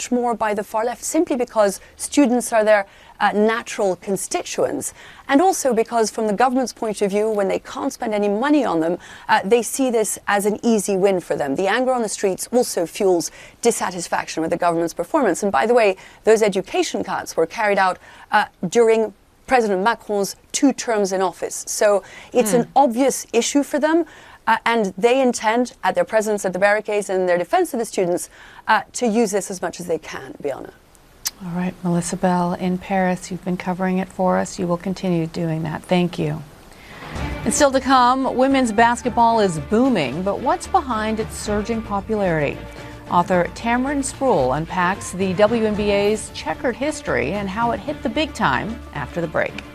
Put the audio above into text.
much more by the far left simply because students are their natural constituents, and also because from the government's point of view, when they can't spend any money on them, they see this as an easy win for them. The anger on the streets also fuels dissatisfaction with the government's performance. And by the way, those education cuts were carried out during President Macron's 2 terms in office. So it's an obvious issue for them. And they intend, at their presence at the barricades and their defense of the students, to use this as much as they can, Bianna. All right, Melissa Bell in Paris. You've been covering it for us. You will continue doing that. Thank you. And still to come, women's basketball is booming, but what's behind its surging popularity? Author Tamron Sproul unpacks the WNBA's checkered history and how it hit the big time after the break.